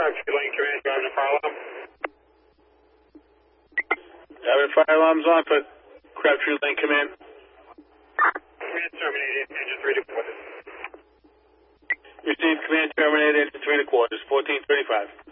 Crabtree Lane Command, driving a fire alarm. Driving fire alarms on for Crabtree Lane Command. Command terminated, engine 3 to quarters. Received command terminated, 3 to quarters, 1435.